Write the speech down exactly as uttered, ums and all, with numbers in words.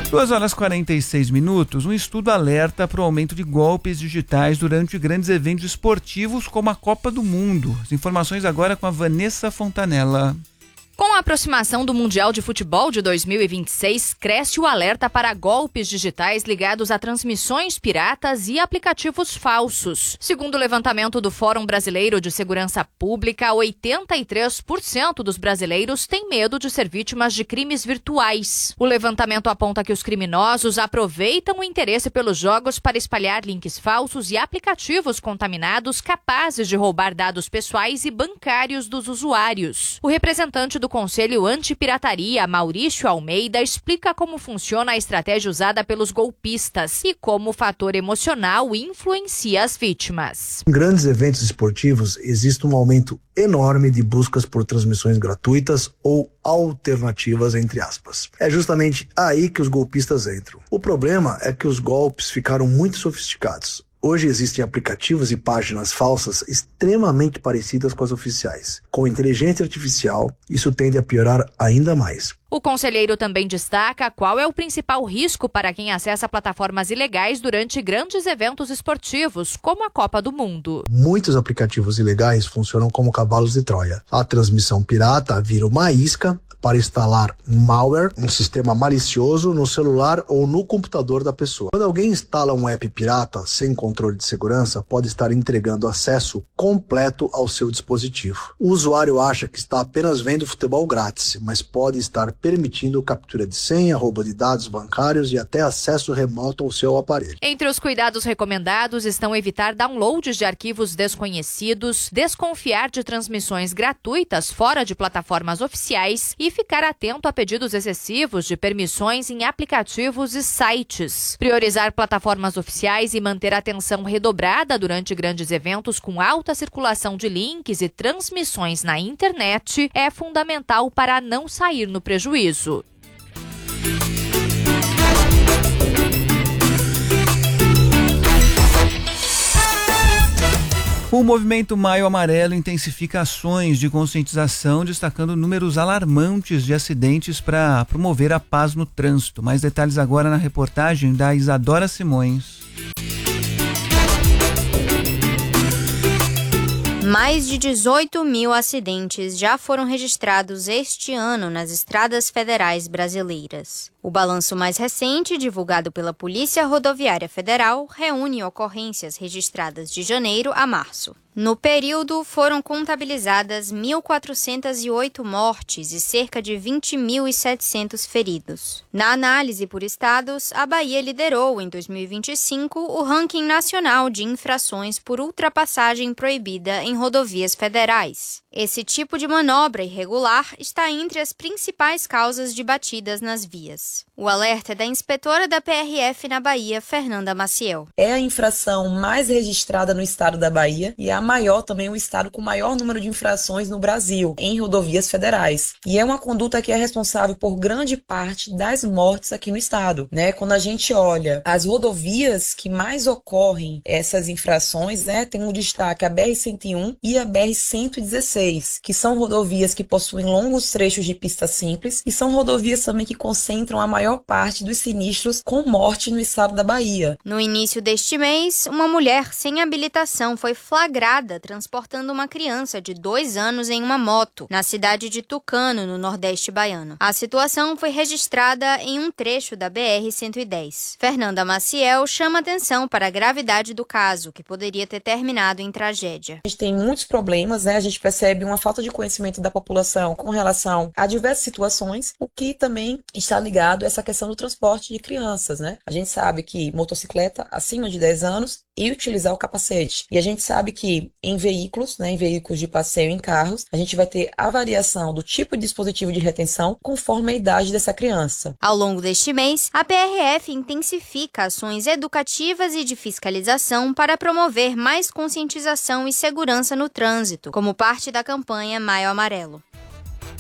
duas horas e quarenta e seis minutos, um estudo alerta para o aumento de golpes digitais durante grandes eventos esportivos como a Copa do Mundo. As informações agora com a Vanessa Fontanella. Com a aproximação do Mundial de Futebol de dois mil e vinte e seis, cresce o alerta para golpes digitais ligados a transmissões piratas e aplicativos falsos. Segundo o levantamento do Fórum Brasileiro de Segurança Pública, oitenta e três por cento dos brasileiros têm medo de ser vítimas de crimes virtuais. O levantamento aponta que os criminosos aproveitam o interesse pelos jogos para espalhar links falsos e aplicativos contaminados capazes de roubar dados pessoais e bancários dos usuários. O representante do Do Conselho Antipirataria, Maurício Almeida, explica como funciona a estratégia usada pelos golpistas e como o fator emocional influencia as vítimas. Em grandes eventos esportivos, existe um aumento enorme de buscas por transmissões gratuitas ou alternativas, entre aspas. É justamente aí que os golpistas entram. O problema é que os golpes ficaram muito sofisticados. Hoje existem aplicativos e páginas falsas extremamente parecidas com as oficiais. Com inteligência artificial, isso tende a piorar ainda mais. O conselheiro também destaca qual é o principal risco para quem acessa plataformas ilegais durante grandes eventos esportivos, como a Copa do Mundo. Muitos aplicativos ilegais funcionam como cavalos de Troia. A transmissão pirata vira uma isca para instalar malware, um sistema malicioso, no celular ou no computador da pessoa. Quando alguém instala um app pirata sem controle de segurança, pode estar entregando acesso completo ao seu dispositivo. O usuário acha que está apenas vendo futebol grátis, mas pode estar permitindo captura de senha, roubo de dados bancários e até acesso remoto ao seu aparelho. Entre os cuidados recomendados estão evitar downloads de arquivos desconhecidos, desconfiar de transmissões gratuitas fora de plataformas oficiais e ficar atento a pedidos excessivos de permissões em aplicativos e sites. Priorizar plataformas oficiais e manter atenção redobrada durante grandes eventos com alta circulação de links e transmissões na internet é fundamental para não sair no prejuízo. O movimento Maio Amarelo intensifica ações de conscientização, destacando números alarmantes de acidentes para promover a paz no trânsito. Mais detalhes agora na reportagem da Isadora Simões. Mais de dezoito mil acidentes já foram registrados este ano nas estradas federais brasileiras. O balanço mais recente, divulgado pela Polícia Rodoviária Federal, reúne ocorrências registradas de janeiro a março. No período, foram contabilizadas mil quatrocentas e oito mortes e cerca de vinte mil e setecentos feridos. Na análise por estados, a Bahia liderou, em dois mil e vinte e cinco, o ranking nacional de infrações por ultrapassagem proibida em rodovias federais. Esse tipo de manobra irregular está entre as principais causas de batidas nas vias. O alerta é da inspetora da P R F na Bahia, Fernanda Maciel. É a infração mais registrada no estado da Bahia e é a maior também o estado com maior número de infrações no Brasil, em rodovias federais. E é uma conduta que é responsável por grande parte das mortes aqui no estado, né? Quando a gente olha as rodovias que mais ocorrem essas infrações, né, tem um destaque a B R cento e um e a B R cento e dezesseis, que são rodovias que possuem longos trechos de pista simples e são rodovias também que concentram a maior parte dos sinistros com morte no estado da Bahia. No início deste mês, uma mulher sem habilitação foi flagrada transportando uma criança de dois anos em uma moto, na cidade de Tucano, no Nordeste baiano. A situação foi registrada em um trecho da B R cento e dez. Fernanda Maciel chama atenção para a gravidade do caso, que poderia ter terminado em tragédia. A gente tem muitos problemas, né? A gente percebe uma falta de conhecimento da população com relação a diversas situações, o que também está ligado a essa questão do transporte de crianças, né? A gente sabe que motocicleta acima de dez anos e utilizar o capacete. E a gente sabe que em veículos, né, em veículos de passeio em carros, a gente vai ter a variação do tipo de dispositivo de retenção conforme a idade dessa criança. Ao longo deste mês, a P R F intensifica ações educativas e de fiscalização para promover mais conscientização e segurança no trânsito, como parte da campanha Maio Amarelo.